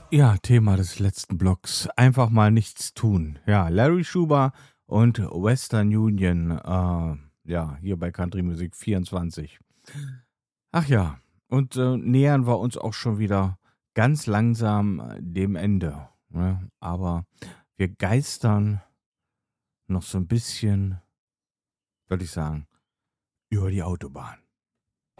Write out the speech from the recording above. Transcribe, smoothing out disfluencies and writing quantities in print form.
Ja, Thema des letzten Blocks. Einfach mal nichts tun. Ja, Larry Schuber und Western Union. Ja, hier bei Country Music 24. Ach ja, und nähern wir uns auch schon wieder ganz langsam dem Ende. Ne? Aber wir geistern noch so ein bisschen, würde ich sagen, über die Autobahn.